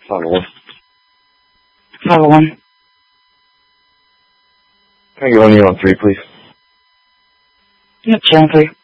501. 501. Can I get one of you on 3, please? Yep, channel 3.